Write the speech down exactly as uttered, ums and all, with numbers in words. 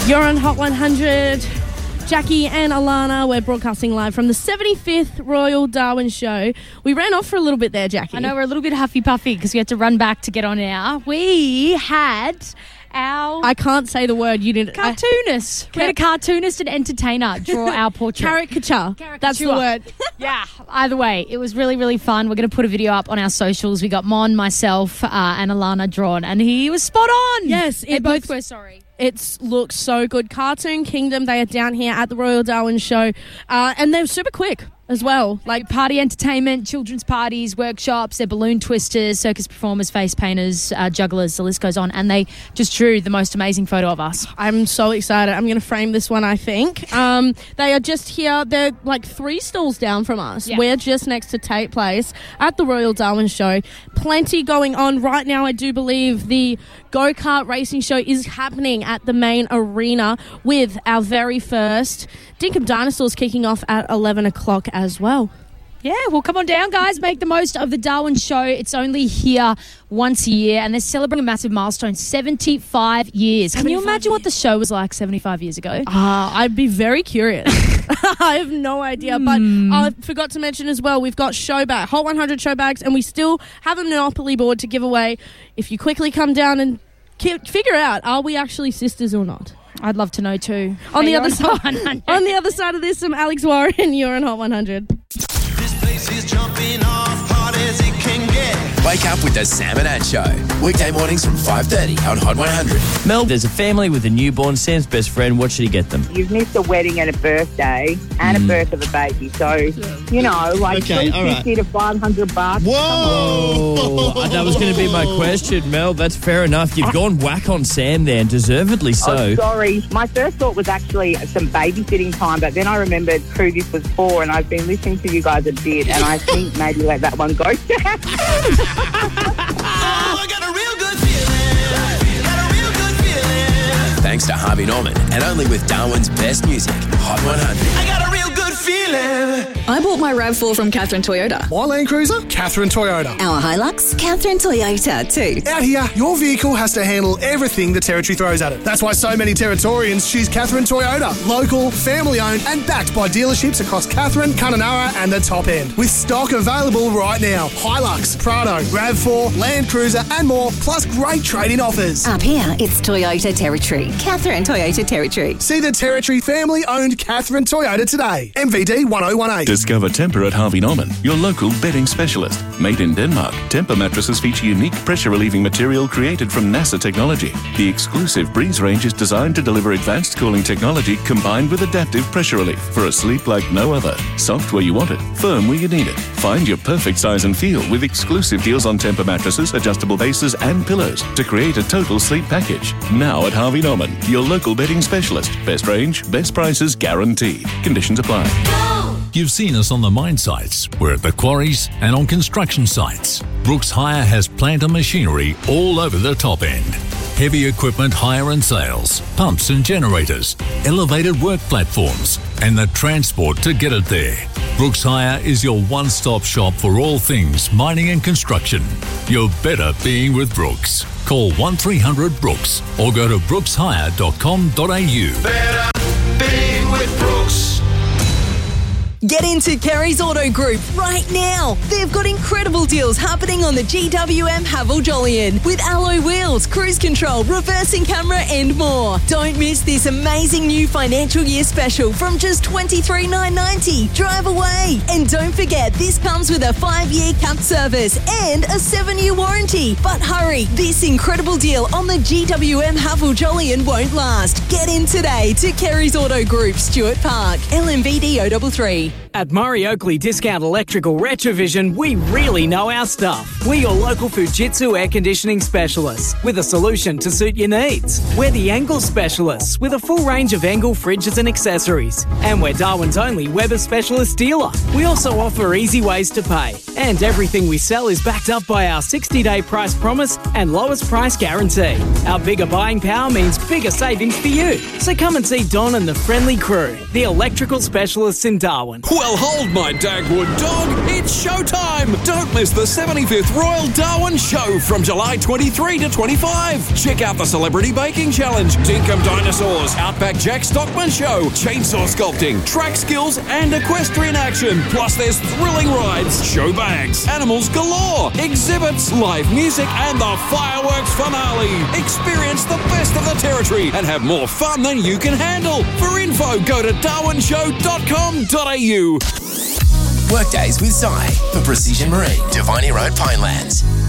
You're on Hot one hundred. Jackie and Alana, we're broadcasting live from the seventy-fifth Royal Darwin Show. We ran off for a little bit there, Jackie. I know, we're a little bit huffy-puffy because we had to run back to get on air. We had our... I can't say the word. You didn't... Cartoonist. I, we had a cartoonist and entertainer draw our portrait. Caricature. Caricature. That's the word. Yeah. Either way, it was really, really fun. We're going to put a video up on our socials. We got Mon, myself, uh, and Alana drawn, and he was spot on. Yes. They it both looks, were, sorry. It looks so good. Cartoon Kingdom, they are down here at the Royal Darwin Show, uh, and they're super quick as well. Like party entertainment, children's parties, workshops, they're balloon twisters, circus performers, face painters, uh, jugglers, the list goes on, and they just drew the most amazing photo of us. I'm so excited. I'm going to frame this one, I think. Um, they are just here. They're like three stalls down from us. Yeah. We're just next to Tate Place at the Royal Darwin Show. Plenty going on right now. I do believe the go-kart racing show is happening at the main arena with our very first Dinkum Dinosaurs kicking off at eleven o'clock as well. Yeah, well, come on down, guys. Make the most of the Darwin Show. It's only here once a year, and they're celebrating a massive milestone, seventy-five years. Can you imagine years. what the show was like seventy-five years ago? Uh, I'd be very curious. I have no idea. Mm. But I forgot to mention as well, we've got show bag, Hot one hundred show bags, and we still have a Monopoly board to give away. If you quickly come down and ki- figure out, are we actually sisters or not? I'd love to know too. On Hey, the other on side, Hot one hundred. on the other side of this, some Alex Warren. You're on Hot one hundred. This place is jumping off hard as it can get. Wake up with the Sam and Ann Show. Weekday mornings from five thirty on Hot one hundred. Mel, there's a family with a newborn. Sam's best friend. What should he get them? You've missed a wedding and a birthday and Mm. a birth of a baby. So, you know, like Okay, all right. three fifty to five hundred bucks. Whoa! Oh, that was going to be my question, Mel. That's fair enough. You've gone whack on Sam there, and deservedly so. Oh, sorry. My first thought was actually some babysitting time, but then I remembered who this was for, and I've been listening to you guys a bit, and I think maybe let that one go. Oh, I got a real good feeling. Got a real good feeling. Thanks to Harvey Norman, and only with Darwin's best music, Hot one hundred. I got a real good feeling. I bought my RAV four from Catherine Toyota. My Land Cruiser, Catherine Toyota. Our Hilux, Catherine Toyota too. Out here, your vehicle has to handle everything the Territory throws at it. That's why so many Territorians choose Catherine Toyota. Local, family-owned and backed by dealerships across Catherine, Kununurra and the top end. With stock available right now. Hilux, Prado, RAV four, Land Cruiser and more, plus great trade-in offers. Up here, it's Toyota Territory. Catherine Toyota Territory. See the Territory family-owned Catherine Toyota today. M V D one oh one eight. Discover Tempur at Harvey Norman, your local bedding specialist. Made in Denmark, Tempur mattresses feature unique pressure-relieving material created from NASA technology. The exclusive Breeze range is designed to deliver advanced cooling technology combined with adaptive pressure relief for a sleep like no other. Soft where you want it, firm where you need it. Find your perfect size and feel with exclusive deals on Tempur mattresses, adjustable bases and pillows to create a total sleep package. Now at Harvey Norman, your local bedding specialist. Best range, best prices guaranteed. Conditions apply. You've seen us on the mine sites. We're at the quarries and on construction sites. Brooks Hire has plant and machinery all over the top end. Heavy equipment hire and sales, pumps and generators, elevated work platforms, and the transport to get it there. Brooks Hire is your one-stop shop for all things mining and construction. You're better being with Brooks. Call one three hundred Brooks or go to brooks hire dot com dot a u. Better being with Brooks. Get into Kerry's Auto Group right now. They've got incredible deals happening on the G W M Haval Jolyon with alloy wheels, cruise control, reversing camera and more. Don't miss this amazing new financial year special from just twenty-three thousand nine hundred ninety dollars. Drive away. And don't forget, this comes with a five-year capped service and a seven-year warranty. But hurry, this incredible deal on the G W M Haval Jolyon won't last. Get in today to Kerry's Auto Group, Stuart Park, L M V D zero three three. At Murray Oakley Discount Electrical Retrovision, we really know our stuff. We're your local Fujitsu air conditioning specialists with a solution to suit your needs. We're the Angle specialists with a full range of Angle fridges and accessories. And we're Darwin's only Weber specialist dealer. We also offer easy ways to pay. And everything we sell is backed up by our sixty-day price promise and lowest price guarantee. Our bigger buying power means bigger savings for you. So come and see Don and the friendly crew, the electrical specialists in Darwin. Well, hold my Dagwood dog. It's showtime. Don't miss the seventy-fifth Royal Darwin Show from July twenty-third to twenty-fifth. Check out the Celebrity Baking Challenge, Dinkum Dinosaurs, Outback Jack Stockman Show, chainsaw sculpting, track skills and equestrian action. Plus there's thrilling rides, show bags, animals galore, exhibits, live music and the fireworks finale. Experience the best of the territory and have more fun than you can handle. For info, go to darwin show dot com dot a u. Workdays with Si for Precision Marine, Diviny Road, Pinelands.